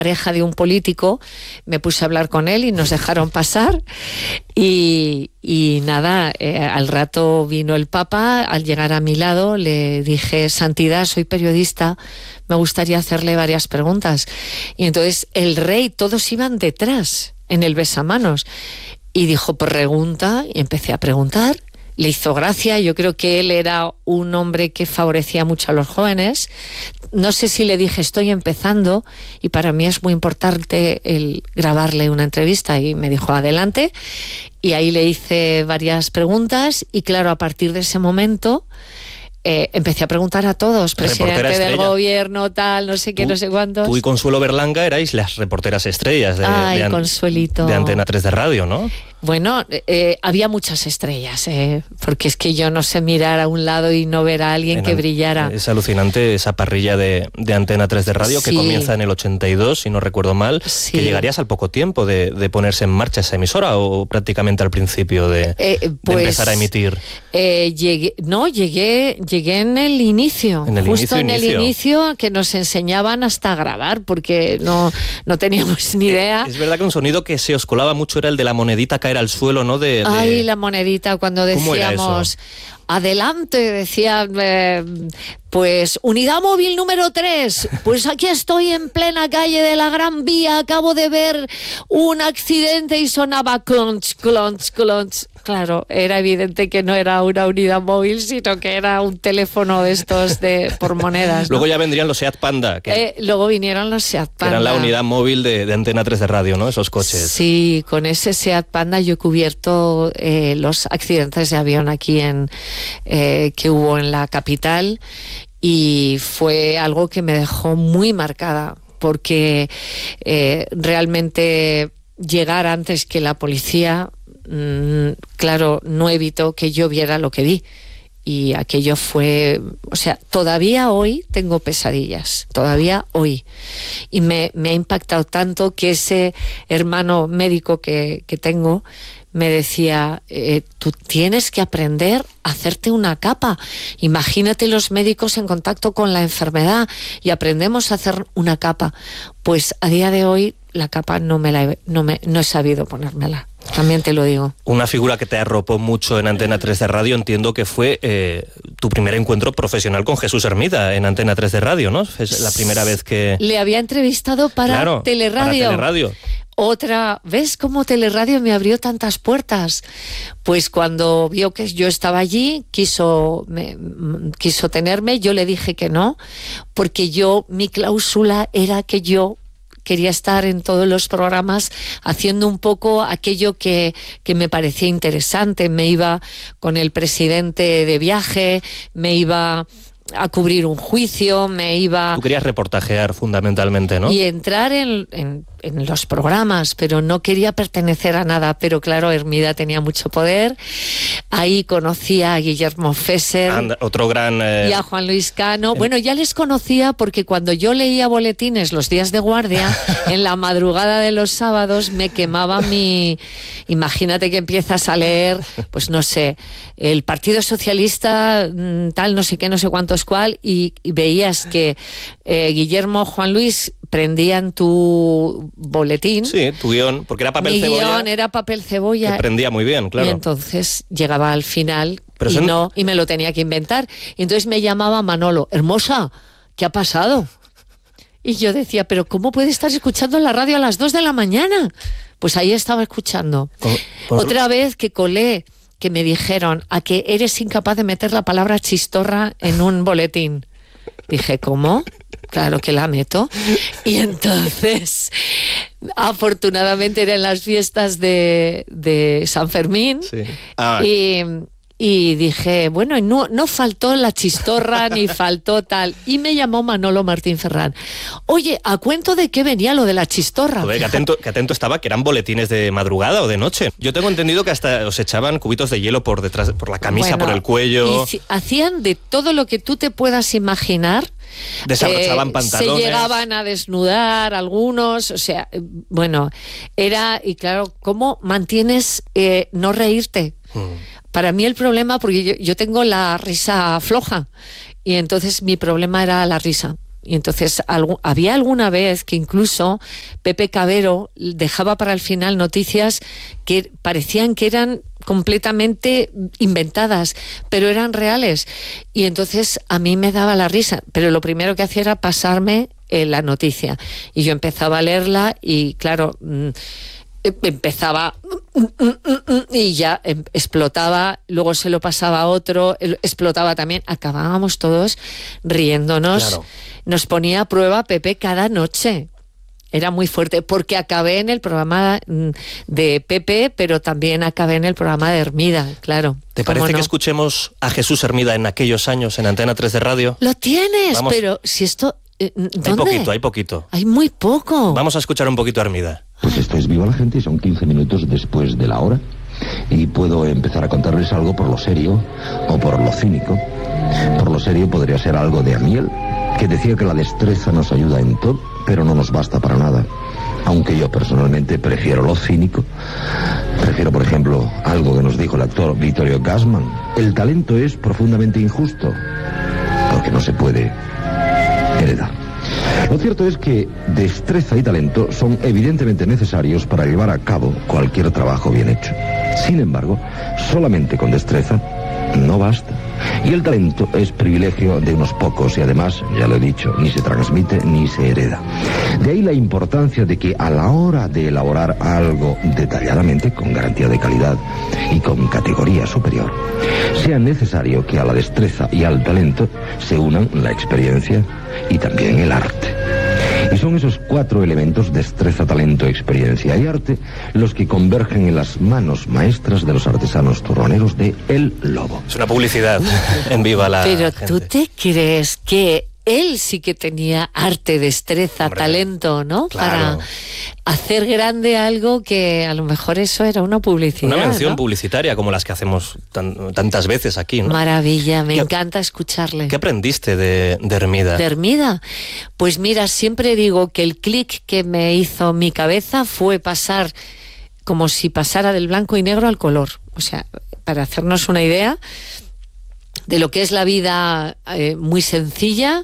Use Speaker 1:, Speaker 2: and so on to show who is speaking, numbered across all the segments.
Speaker 1: pareja de un político, me puse a hablar con él y nos dejaron pasar y nada, al rato vino el Papa. Al llegar a mi lado le dije: Santidad, soy periodista, me gustaría hacerle varias preguntas. Y entonces el rey, todos iban detrás en el besamanos, y dijo: pregunta, y empecé a preguntar. Le hizo gracia, yo creo que él era un hombre que favorecía mucho a los jóvenes. No sé si le dije: estoy empezando y para mí es muy importante el grabarle una entrevista, y me dijo: adelante. Y ahí le hice varias preguntas y claro, a partir de ese momento empecé a preguntar a todos: presidente del gobierno, tal, no sé qué, no sé cuántos.
Speaker 2: Tú y Consuelo Berlanga erais las reporteras estrellas de
Speaker 1: Consuelito,
Speaker 2: de Antena 3 de radio, ¿no?
Speaker 1: Bueno, había muchas estrellas, porque es que yo no sé mirar a un lado y no ver a alguien que brillara.
Speaker 2: Es alucinante esa parrilla de Antena 3 de radio, sí, que comienza en el 82, si no recuerdo mal, sí, que llegarías al poco tiempo de ponerse en marcha esa emisora, o prácticamente al principio de empezar a emitir.
Speaker 1: Llegué en el inicio, justo en el inicio, que nos enseñaban hasta grabar, porque no teníamos ni idea.
Speaker 2: Es verdad que un sonido que se os colaba mucho era el de la monedita caer al suelo, ¿no?
Speaker 1: Ay, la monedita, cuando decíamos adelante, decía pues unidad móvil número 3, pues aquí estoy en plena calle de la Gran Vía, acabo de ver un accidente, y sonaba clonch, clonch, clonch. Claro, era evidente que no era una unidad móvil, sino que era un teléfono de estos por monedas, ¿no?
Speaker 2: Luego ya vendrían los Seat Panda.
Speaker 1: Luego vinieron los Seat Panda.
Speaker 2: Eran la unidad móvil de Antena 3 de radio, ¿no? Esos coches.
Speaker 1: Sí, con ese Seat Panda yo he cubierto los accidentes de avión aquí que hubo en la capital, y fue algo que me dejó muy marcada, porque realmente llegar antes que la policía, claro, no evitó que yo viera lo que vi. Y aquello fue, o sea, todavía hoy tengo pesadillas, todavía hoy. Y me ha impactado tanto que ese hermano médico que tengo me decía: tú tienes que aprender a hacerte una capa. Imagínate los médicos en contacto con la enfermedad, y aprendemos a hacer una capa. Pues a día de hoy la capa no he sabido ponérmela. También te lo digo.
Speaker 2: Una figura que te arropó mucho en Antena 3 de radio, entiendo que fue tu primer encuentro profesional con Jesús Hermida en Antena 3 de radio, ¿no? Es la primera vez que...
Speaker 1: Le había entrevistado para Teleradio.
Speaker 2: Para Teleradio.
Speaker 1: Otra, ¿ves cómo Teleradio me abrió tantas puertas? Pues cuando vio que yo estaba allí, quiso tenerme. Yo le dije que no, porque mi cláusula era que yo quería estar en todos los programas haciendo un poco aquello que me parecía interesante. Me iba con el presidente de viaje, me iba a cubrir un juicio, me iba...
Speaker 2: Tú querías reportajear fundamentalmente, ¿no?
Speaker 1: Y entrar en los programas, pero no quería pertenecer a nada. Pero claro, Hermida tenía mucho poder. Ahí conocí a Guillermo Fesser,
Speaker 2: otro gran...
Speaker 1: y a Juan Luis Cano. Bueno, ya les conocía porque cuando yo leía boletines los días de guardia, en la madrugada de los sábados me quemaba Imagínate que empiezas a leer, pues no sé, el Partido Socialista, tal, no sé qué, no sé cuántos cuál, y veías que Guillermo, Juan Luis prendían tu boletín.
Speaker 2: Sí, tu guión, porque era papel cebolla.
Speaker 1: Mi guión era papel cebolla.
Speaker 2: Que prendía muy bien, claro.
Speaker 1: Y entonces llegaba al final y me lo tenía que inventar. Y entonces me llamaba Manolo: hermosa, ¿qué ha pasado? Y yo decía: ¿pero cómo puede estar escuchando la radio a las 2 de la mañana? Pues ahí estaba escuchando. Otra vez que colé, que me dijeron: a que eres incapaz de meter la palabra chistorra en un boletín. Dije: ¿cómo? Claro que la meto. Y entonces, afortunadamente eran las fiestas de San Fermín. Sí. Y dije, bueno, no faltó la chistorra ni faltó tal. Y me llamó Manolo Martín Ferrán: oye, ¿a cuento de qué venía lo de la chistorra?
Speaker 2: Joder, que atento estaba, que eran boletines de madrugada o de noche. Yo tengo entendido que hasta os echaban cubitos de hielo por detrás, por la camisa, por el cuello.
Speaker 1: Y hacían de todo lo que tú te puedas imaginar.
Speaker 2: Desabrochaban pantalones.
Speaker 1: Se llegaban a desnudar algunos, o sea, bueno, y claro, ¿cómo mantienes no reírte? Para mí el problema, porque yo tengo la risa floja, y entonces mi problema era la risa. Y entonces había alguna vez que incluso Pepe Cabero dejaba para el final noticias que parecían que eran completamente inventadas, pero eran reales. Y entonces a mí me daba la risa, pero lo primero que hacía era pasarme la noticia. Y yo empezaba a leerla y claro, empezaba y ya explotaba, luego se lo pasaba a otro, explotaba también, acabábamos todos riéndonos. Claro. Nos ponía a prueba Pepe cada noche. Era muy fuerte, porque acabé en el programa de Pepe, pero también acabé en el programa de Hermida, claro.
Speaker 2: ¿Te parece que escuchemos a Jesús Hermida en aquellos años en Antena 3 de Radio?
Speaker 1: Lo tienes, vamos. Pero si esto... ¿dónde?
Speaker 2: Hay poquito.
Speaker 1: Hay muy poco.
Speaker 2: Vamos a escuchar un poquito a Hermida.
Speaker 3: Pues esto es Viva la Gente, son 15 minutos después de la hora y puedo empezar a contarles algo por lo serio o por lo cínico. Por lo serio podría ser algo de Amiel, que decía que la destreza nos ayuda en todo, pero no nos basta para nada. Aunque yo personalmente prefiero lo cínico. Prefiero, por ejemplo, algo que nos dijo el actor Vittorio Gassman. El talento es profundamente injusto, porque no se puede heredar. Lo cierto es que destreza y talento son evidentemente necesarios para llevar a cabo cualquier trabajo bien hecho. Sin embargo, solamente con destreza no basta. Y el talento es privilegio de unos pocos y además, ya lo he dicho, ni se transmite ni se hereda. De ahí la importancia de que a la hora de elaborar algo detalladamente, con garantía de calidad y con categoría superior, sea necesario que a la destreza y al talento se unan la experiencia y también el arte. Y son esos 4 elementos, destreza, talento, experiencia y arte, los que convergen en las manos maestras de los artesanos turroneros de El Lobo.
Speaker 2: Es una publicidad en Viva la
Speaker 1: Pero
Speaker 2: Gente.
Speaker 1: ¿tú te crees que él sí que tenía arte, destreza, talento, ¿no?
Speaker 2: Claro.
Speaker 1: Para hacer grande algo que a lo mejor eso era una publicidad.
Speaker 2: Una mención, ¿no?, publicitaria, como las que hacemos tantas veces aquí, ¿no?
Speaker 1: Maravilla, me encanta escucharle.
Speaker 2: ¿Qué aprendiste de Hermida?
Speaker 1: ¿De Hermida? Pues mira, siempre digo que el clic que me hizo mi cabeza fue pasar como si pasara del blanco y negro al color. O sea, para hacernos una idea de lo que es la vida muy sencilla,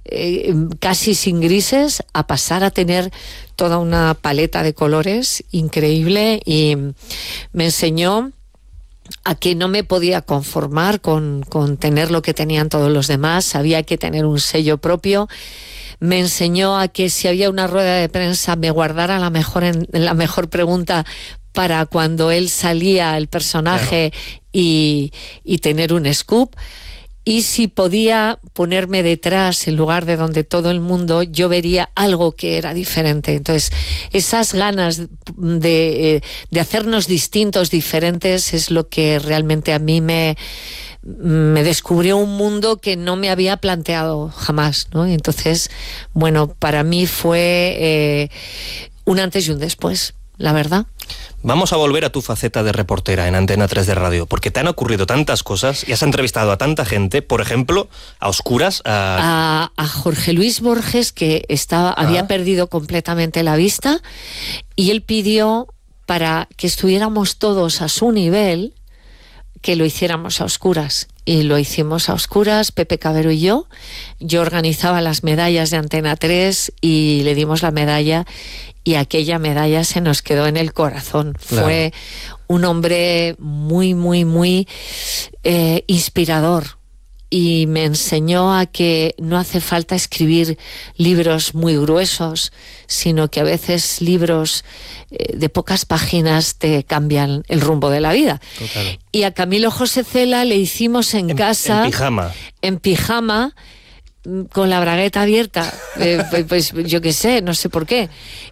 Speaker 1: casi sin grises, a pasar a tener toda una paleta de colores increíble, y me enseñó a que no me podía conformar con tener lo que tenían todos los demás, había que tener un sello propio. Me enseñó a que si había una rueda de prensa me guardara la mejor pregunta para cuando él salía, el personaje, claro, y tener un scoop. Y si podía ponerme detrás, en lugar de donde todo el mundo, yo vería algo que era diferente. Entonces, esas ganas de hacernos distintos, diferentes, es lo que realmente a mí me descubrió un mundo que no me había planteado jamás, ¿no? Y entonces, bueno, para mí fue un antes y un después, la verdad.
Speaker 2: Vamos a volver a tu faceta de reportera en Antena 3 de Radio, porque te han ocurrido tantas cosas y has entrevistado a tanta gente, por ejemplo, a oscuras,
Speaker 1: a Jorge Luis Borges, que había perdido completamente la vista, y él pidió, para que estuviéramos todos a su nivel, que lo hiciéramos a oscuras. Y lo hicimos a oscuras, Pepe Cabero y yo. Yo organizaba las medallas de Antena 3 y le dimos la medalla, y aquella medalla se nos quedó en el corazón. Claro. Fue un hombre muy, muy, muy inspirador, y me enseñó a que no hace falta escribir libros muy gruesos, sino que a veces libros de pocas páginas te cambian el rumbo de la vida.
Speaker 2: Total.
Speaker 1: Y a Camilo José Cela le hicimos en casa, en pijama, con la bragueta abierta, pues yo qué sé, no sé por qué.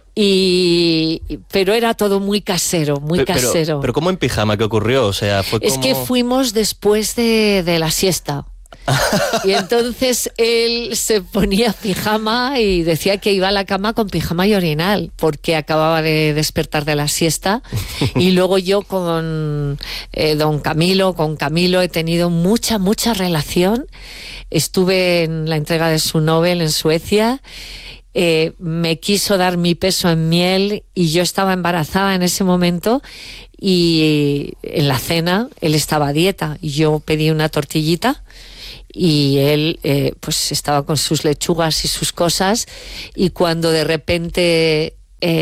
Speaker 1: Pero era todo muy casero, muy casero.
Speaker 2: Pero ¿cómo en pijama? ¿Qué ocurrió? O sea, fue como...
Speaker 1: Es que fuimos después de la siesta. Y entonces él se ponía pijama y decía que iba a la cama con pijama y orinal, porque acababa de despertar de la siesta. Y luego yo con Camilo he tenido mucha relación. Estuve en la entrega de su Nobel en Suecia. Me quiso dar mi peso en miel y yo estaba embarazada en ese momento, y en la cena él estaba a dieta y yo pedí una tortillita y él pues estaba con sus lechugas y sus cosas, y cuando de repente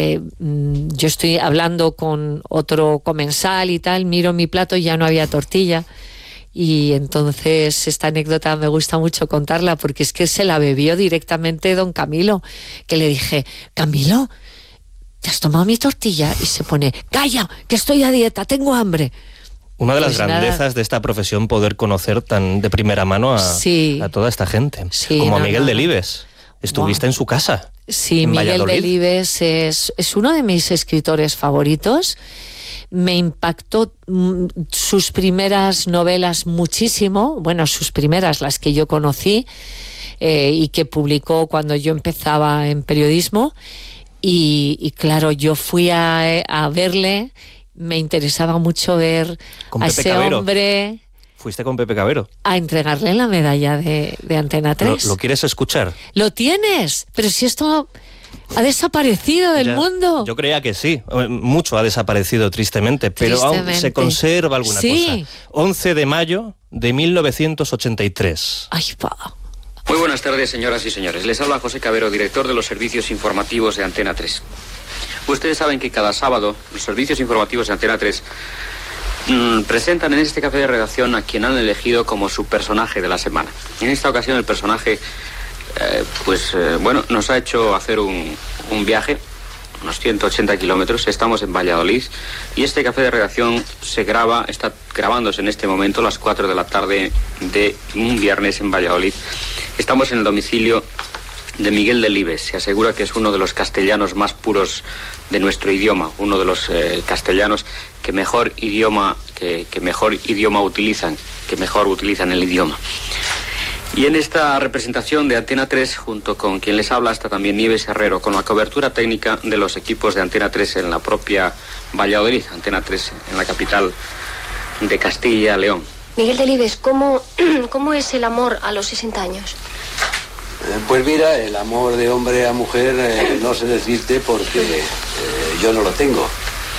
Speaker 1: yo estoy hablando con otro comensal y tal, miro mi plato y ya no había tortilla. Y entonces esta anécdota me gusta mucho contarla, porque es que se la bebió directamente don Camilo, que le dije: Camilo, ¿te has tomado mi tortilla? Y se pone: calla, que estoy a dieta, tengo hambre.
Speaker 2: Una de las grandezas de esta profesión, poder conocer tan de primera mano a toda esta gente, como a Miguel Delibes. Estuviste en su casa.
Speaker 1: Sí, Miguel Delibes es uno de mis escritores favoritos. Me impactó sus primeras novelas muchísimo, bueno, sus primeras, las que yo conocí y que publicó cuando yo empezaba en periodismo, y claro, yo fui a verle, me interesaba mucho ver a ese hombre.
Speaker 2: ¿Fuiste con Pepe Cabero?
Speaker 1: A entregarle la medalla de Antena 3.
Speaker 2: ¿Lo quieres escuchar?
Speaker 1: ¡Lo tienes! Pero si esto ha desaparecido del mundo.
Speaker 2: Yo creía que sí. Mucho ha desaparecido, tristemente, pero aún se conserva alguna cosa. 11 de mayo de 1983.
Speaker 1: ¡Ay, pa!
Speaker 4: Muy buenas tardes, señoras y señores. Les habla José Cabero, director de los servicios informativos de Antena 3. Ustedes saben que cada sábado los servicios informativos de Antena 3 presentan en este café de redacción a quien han elegido como su personaje de la semana. En esta ocasión el personaje, nos ha hecho hacer un viaje, unos 180 kilómetros. Estamos en Valladolid y este café de redacción está grabándose en este momento a las 4 de la tarde de un viernes en Valladolid. Estamos en el domicilio de Miguel Delibes. Se asegura que es uno de los castellanos más puros de nuestro idioma, uno de los castellanos que mejor idioma utilizan, que mejor utilizan el idioma. Y en esta representación de Antena 3, junto con quien les habla, está también Nieves Herrero, con la cobertura técnica de los equipos de Antena 3 en la propia Valladolid, Antena 3 en la capital de Castilla y León.
Speaker 5: Miguel Delibes, ¿cómo es el amor a los 60 años?
Speaker 6: Pues mira, el amor de hombre a mujer no sé decirte, porque yo no lo tengo.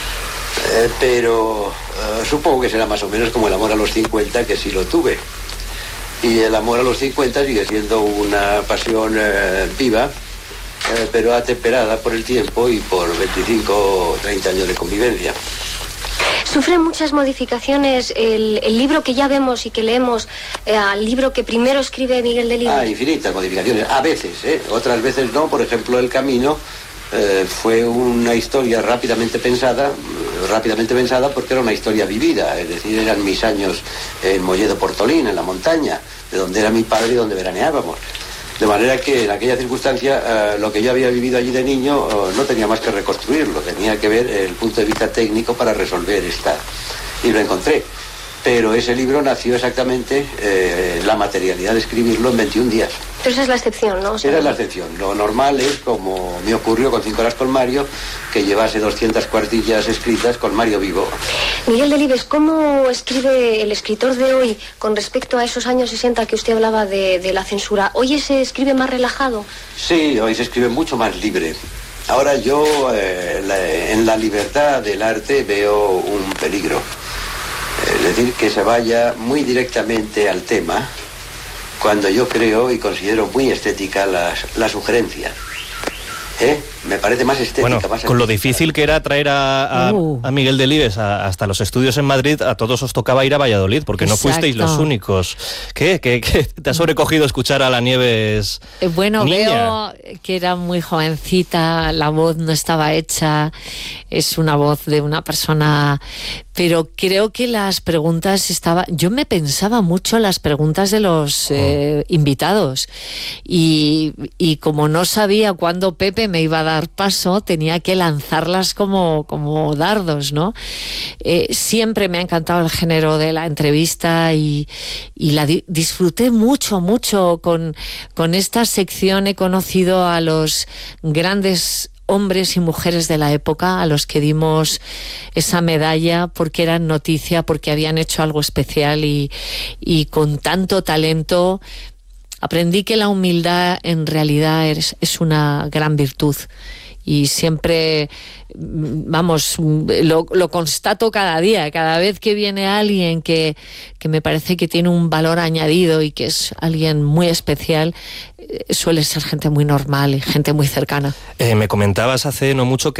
Speaker 6: Pero supongo que será más o menos como el amor a los 50, que sí lo tuve. Y el amor a los 50 sigue siendo una pasión viva, pero atemperada por el tiempo y por 25 o 30 años de convivencia.
Speaker 5: ¿Sufre muchas modificaciones el libro que ya vemos y que leemos al libro que primero escribe Miguel Delibes?
Speaker 6: Infinitas modificaciones, a veces, otras veces no. Por ejemplo, El Camino fue una historia rápidamente pensada porque era una historia vivida, es decir, eran mis años en Molledo Portolín, en la montaña, de donde era mi padre y donde veraneábamos. De manera que en aquella circunstancia lo que yo había vivido allí de niño no tenía más que reconstruirlo, tenía que ver el punto de vista técnico para resolver y lo encontré. Pero ese libro nació exactamente, la materialidad de escribirlo en 21 días.
Speaker 5: Pero esa es la excepción, ¿no?
Speaker 6: Esa es la excepción. Lo normal es, como me ocurrió con 5 horas con Mario, que llevase 200 cuartillas escritas con Mario vivo.
Speaker 5: Miguel Delibes, ¿cómo escribe el escritor de hoy con respecto a esos años 60 que usted hablaba de la censura? ¿Hoy se escribe más relajado?
Speaker 6: Sí, hoy se escribe mucho más libre. Ahora yo en la libertad del arte veo un peligro. Es decir, que se vaya muy directamente al tema, cuando yo creo y considero muy estética la sugerencia. Me parece más estética.
Speaker 2: Bueno,
Speaker 6: más
Speaker 2: con
Speaker 6: artística.
Speaker 2: Lo difícil que era traer a Miguel Delibes hasta los estudios en Madrid, a todos os tocaba ir a Valladolid, porque no fuisteis los únicos. ¿Qué te ha sobrecogido escuchar a la Nieves?
Speaker 1: Bueno,
Speaker 2: niña?
Speaker 1: Veo que era muy jovencita, la voz no estaba hecha, es una voz de una persona, pero creo que las preguntas yo me pensaba mucho las preguntas de los invitados, y como no sabía cuándo Pepe me iba a dar paso, tenía que lanzarlas como dardos, ¿no? Siempre me ha encantado el género de la entrevista y la disfruté mucho con esta sección. He conocido a los grandes hombres y mujeres de la época a los que dimos esa medalla porque eran noticia, porque habían hecho algo especial y con tanto talento. Aprendí que la humildad en realidad es una gran virtud, y siempre, vamos, lo constato cada día, cada vez que viene alguien que me parece que tiene un valor añadido y que es alguien muy especial, suele ser gente muy normal y gente muy cercana.
Speaker 2: Me comentabas hace no mucho que